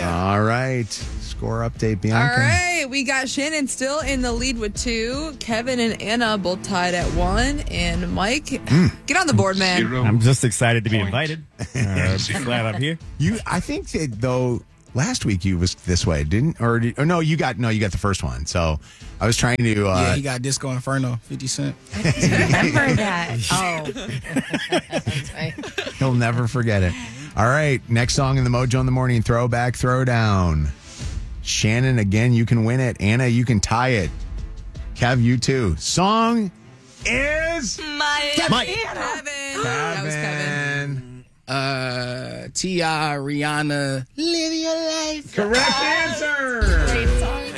All right. Score update, Bianca. All right, we got Shannon still in the lead with 2. Kevin and Anna both tied at 1. And Mike, get on the board, man. I'm just excited to be invited. Glad I'm here. I think that, though, last week you was this way, didn't? No, you got the first one. So I was trying to. Yeah, he got Disco Inferno, 50 Cent. Remember that? Oh, that's right. He'll never forget it. All right, next song in the Mojo in the Morning Throwback Throwdown. Shannon, again, you can win it. Anna, you can tie it. Kev, you too. Song is Mike. Kevin. That was Kevin. T.I., Rihanna, Live Your Life. Correct answer.